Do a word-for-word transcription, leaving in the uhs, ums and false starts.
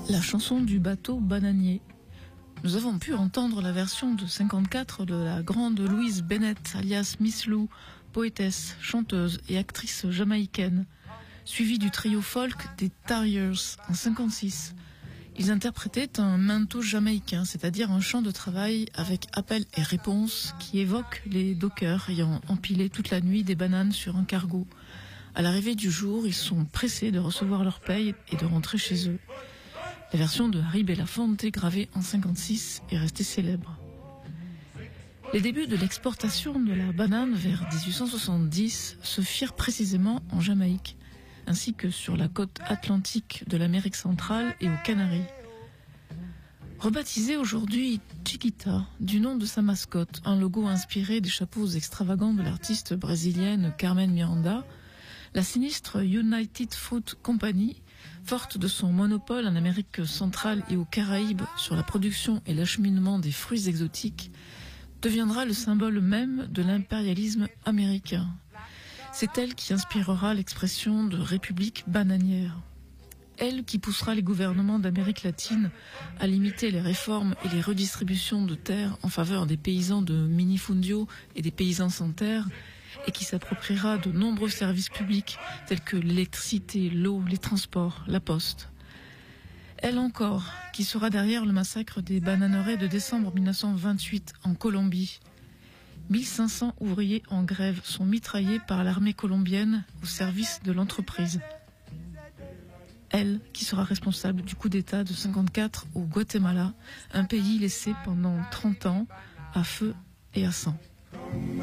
La chanson du bateau bananier. Nous avons pu entendre la version de cinquante-quatre de la grande Louise Bennett, alias Miss Lou, poétesse, chanteuse et actrice jamaïcaine, suivie du trio folk des Tarriers en cinquante-six. Ils interprétaient un manteau jamaïcain, c'est-à-dire un chant de travail avec appel et réponse qui évoque les dockers ayant empilé toute la nuit des bananes sur un cargo. À l'arrivée du jour, ils sont pressés de recevoir leur paye et de rentrer chez eux. La version de Harry Belafonte, gravée en cinquante-six, est restée célèbre. Les débuts de l'exportation de la banane vers dix-huit cent soixante-dix se firent précisément en Jamaïque, ainsi que sur la côte atlantique de l'Amérique centrale et aux Canaries. Rebaptisée aujourd'hui Chiquita, du nom de sa mascotte, un logo inspiré des chapeaux extravagants de l'artiste brésilienne Carmen Miranda, la sinistre United Fruit Company, forte de son monopole en Amérique centrale et aux Caraïbes sur la production et l'acheminement des fruits exotiques, deviendra le symbole même de l'impérialisme américain. C'est elle qui inspirera l'expression de république bananière. Elle qui poussera les gouvernements d'Amérique latine à limiter les réformes et les redistributions de terres en faveur des paysans de minifundio et des paysans sans terre, et qui s'appropriera de nombreux services publics tels que l'électricité, l'eau, les transports, la poste. Elle encore, qui sera derrière le massacre des bananeraies de décembre mille neuf cent vingt-huit en Colombie. mille cinq cents ouvriers en grève sont mitraillés par l'armée colombienne au service de l'entreprise. Elle qui sera responsable du coup d'État de cinquante-quatre au Guatemala, un pays laissé pendant trente ans à feu et à sang.